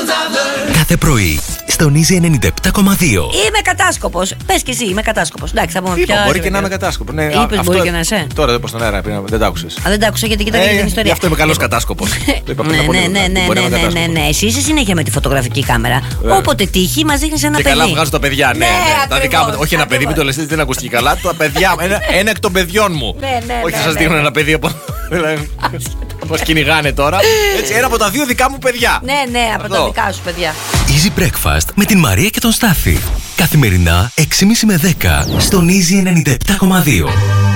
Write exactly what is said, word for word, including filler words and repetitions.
Κάθε πρωί στον Easy ενενήντα επτά κόμμα δύο. Είμαι κατάσκοπος. Πες και εσύ, είμαι κατάσκοπος. Εντάξει, θα πούμε Είπα, πια. μπορεί και να είμαι κατάσκοπο. Ναι, Είπες μπορεί και να είσαι. Τώρα δεν πω στον αέρα, πριν, δεν τ' άκουσες. Α, δεν τα άκουσα γιατί κοιτάξτε Ε, την ιστορία. Γι' αυτό είμαι καλός κατάσκοπος. Το είπα πριν Ναι, από ναι, λίγο. ναι, ναι, Μπορεί να είμαι ναι, ναι, ναι, κατάσκοπος. ναι. Εσύ είσαι συνέχεια με τη φωτογραφική κάμερα. Όποτε τύχει, μας δείχνεις ένα Και παιδί. καλά βγάζω τα παιδιά, ναι. Ναι, ναι. Τα δικά μου. ακριβώς, Όχι ένα παιδί, μην το λες, δεν ακούστηκε καλά. Τα παιδιά, ένα, ένα εκ των παιδιών μου. Ναι, ναι, Όχι, ναι, θα σας ναι, δείχνω ναι. ένα παιδί από. Μας κυνηγάνε τώρα. Έτσι, ένα από τα δύο δικά μου παιδιά. Ναι, ναι, από Αυτό. τα δικά σου παιδιά. Easy Breakfast με την Μαρία και τον Στάφη. Καθημερινά έξι και τριάντα με δέκα στον Easy ενενήντα επτά κόμμα δύο.